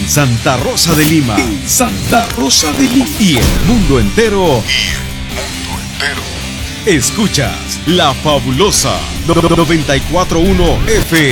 Santa Rosa de Lima. En Santa Rosa de Lima. Y el mundo entero. Escuchas La Fabulosa 941 FM.